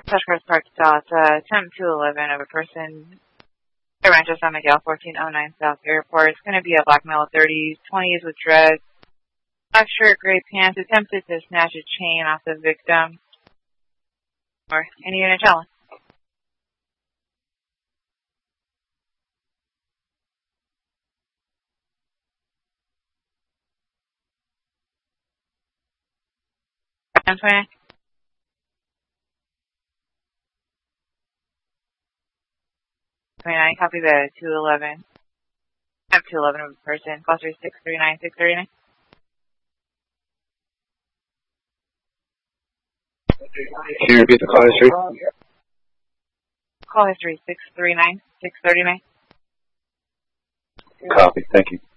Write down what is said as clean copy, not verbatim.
Touch cars parked south, attempt 211 of a person at Rancho San Miguel, 1409 South Airport. It's going to be a black male, 30s, 20s with dreads, black shirt, gray pants, attempted to snatch a chain off the victim. Or any unit challenge. I'm 29. 29, copy the 211. I'm 211 of a person. Call 639 639. Can you repeat the call history? Call history 639 639. Copy. Thank you.